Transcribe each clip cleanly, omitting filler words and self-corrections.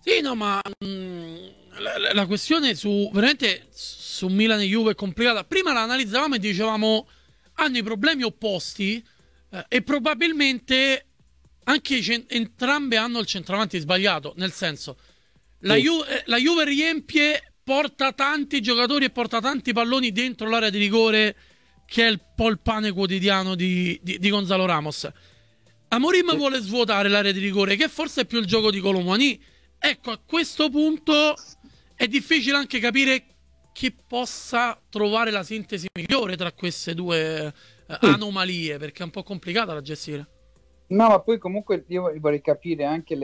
Sì, no, ma la questione su veramente su Milan e Juve è complicata. Prima la analizzavamo e dicevamo hanno i problemi opposti e probabilmente anche entrambe hanno il centravanti sbagliato. Nel senso, Sì, La Juve riempie, porta tanti giocatori e porta tanti palloni dentro l'area di rigore, che è un po' il pane quotidiano di Gonzalo Ramos. Amorim sì. vuole svuotare l'area di rigore, che forse è più il gioco di Colomani. Ecco, a questo punto è difficile anche capire chi possa trovare la sintesi migliore tra queste due Sì. anomalie, perché è un po' complicata da gestire. No, ma poi comunque io vorrei capire anche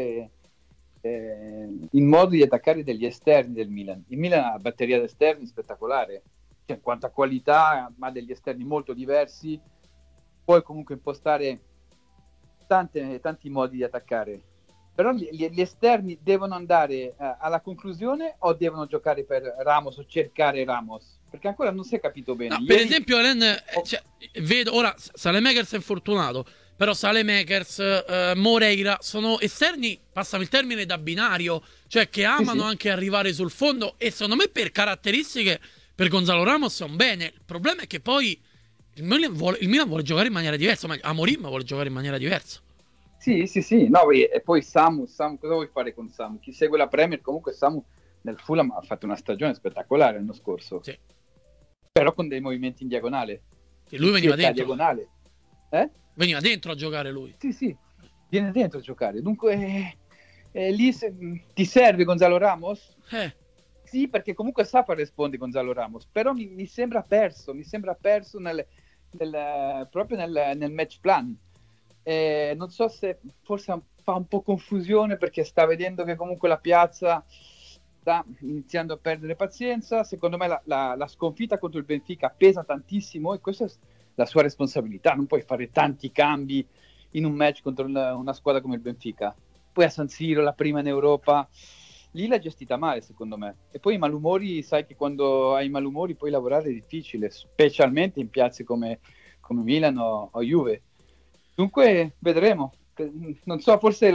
il modo di attaccare degli esterni del Milan. Il Milan ha una batteria di esterni spettacolare, cioè in quanto a qualità, ma degli esterni molto diversi. Puoi comunque impostare tanti modi di attaccare. Però gli esterni devono andare alla conclusione o devono giocare per Ramos o cercare Ramos? Perché ancora non si è capito bene. No, per Ieri, esempio, Alen, oh, cioè, vedo ora Saelemaekers è infortunato, però Saelemaekers, Moreira sono esterni, passami il termine, da binario, cioè che sì, amano sì, anche arrivare sul fondo e secondo me per caratteristiche per Gonzalo Ramos è un bene. Il problema è che poi il Milan vuole giocare in maniera diversa, ma Amorim vuole giocare in maniera diversa. sì, sì, sì. No, e poi Samu, cosa vuoi fare con Samu? Chi segue la Premier, comunque Samu nel Fulham ha fatto una stagione spettacolare l'anno scorso, Sì, però con dei movimenti in diagonale, sì, lui in veniva cerca dentro, diagonale. Eh? veniva dentro a giocare lui. Sì, sì, viene dentro a giocare. Dunque, lì ti serve Gonzalo Ramos? Eh, Sì, perché comunque sa fare risponde Gonzalo Ramos, però mi sembra perso proprio nel match plan. Non so se forse fa un po' confusione perché sta vedendo che comunque la piazza sta iniziando a perdere pazienza. Secondo me la sconfitta contro il Benfica pesa tantissimo e questa è la sua responsabilità. Non puoi fare tanti cambi in un match contro una squadra come il Benfica. Poi a San Siro, la prima in Europa, lì l'ha gestita male secondo me. E poi i malumori, sai che quando hai i malumori puoi lavorare è difficile, specialmente in piazze come Milano o Juve. Dunque vedremo. Non so, forse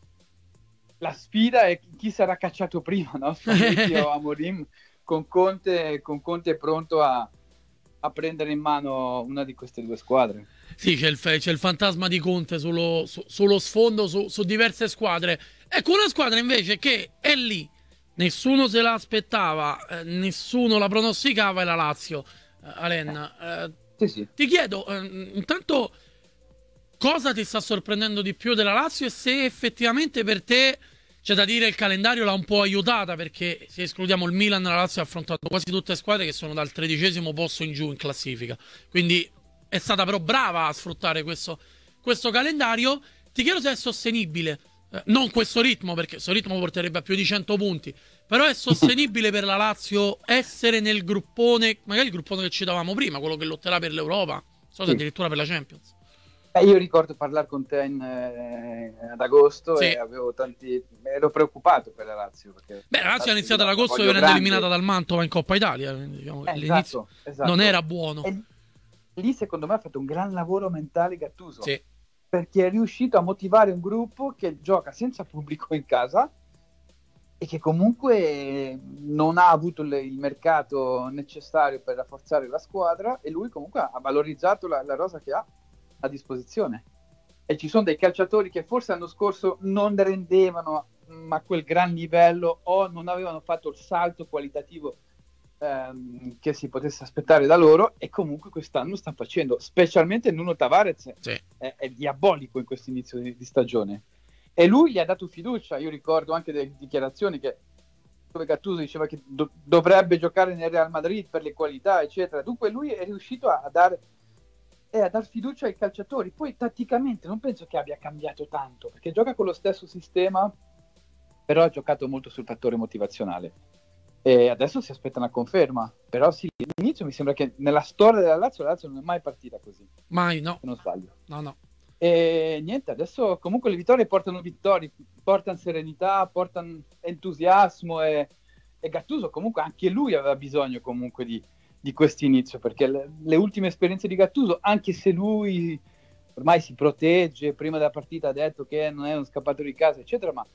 la sfida è chi sarà cacciato prima, no? Spalletti o Amorim, con Conte è pronto a prendere in mano una di queste due squadre. Sì, c'è il fantasma di Conte sullo sfondo, su diverse squadre. Ecco, una squadra invece che è lì, nessuno se l'aspettava, nessuno la pronosticava, è la Lazio. Alen, Sì, sì. ti chiedo, intanto, cosa ti sta sorprendendo di più della Lazio e se effettivamente per te c'è da dire il calendario l'ha un po' aiutata, perché se escludiamo il Milan, la Lazio ha affrontato quasi tutte squadre che sono dal 13° posto in giù in classifica. Quindi è stata però brava a sfruttare questo calendario. Ti chiedo se è sostenibile. Non questo ritmo, perché questo ritmo porterebbe a più di 100 punti. Però è sostenibile per la Lazio essere nel gruppone, magari il gruppone che ci davamo prima, quello che lotterà per l'Europa, non so se Sì. addirittura per la Champions. Io ricordo parlare con te ad agosto Sì. e ero preoccupato per la Lazio perché Beh, la la Lazio ha Lazio io iniziato ad la agosto voglio venendo eliminata grande. dal Mantova in Coppa Italia. Quindi, diciamo, l'inizio Esatto, non esatto. era buono. E lì secondo me ha fatto un gran lavoro mentale Gattuso Sì. perché è riuscito a motivare un gruppo che gioca senza pubblico in casa e che comunque non ha avuto il mercato necessario per rafforzare la squadra e lui comunque ha valorizzato la rosa che ha a disposizione. E ci sono dei calciatori che forse l'anno scorso non rendevano a quel gran livello o non avevano fatto il salto qualitativo che si potesse aspettare da loro e comunque quest'anno sta facendo, specialmente Nuno Tavares Sì. è diabolico in questo inizio di stagione e lui gli ha dato fiducia. Io ricordo anche delle dichiarazioni dove Gattuso diceva che dovrebbe giocare nel Real Madrid per le qualità eccetera. Dunque lui è riuscito a dar fiducia ai calciatori. Poi tatticamente non penso che abbia cambiato tanto perché gioca con lo stesso sistema, però ha giocato molto sul fattore motivazionale e adesso si aspetta una conferma. Però sì, all'inizio mi sembra che nella storia della Lazio la Lazio non è mai partita così, Mai, no. se non sbaglio. No, no. E niente, adesso comunque le vittorie, portano serenità, portano entusiasmo e Gattuso comunque anche lui aveva bisogno comunque di questo inizio, perché le ultime esperienze di Gattuso, anche se lui ormai si protegge, prima della partita ha detto che non è uno scappatore di casa, eccetera, ma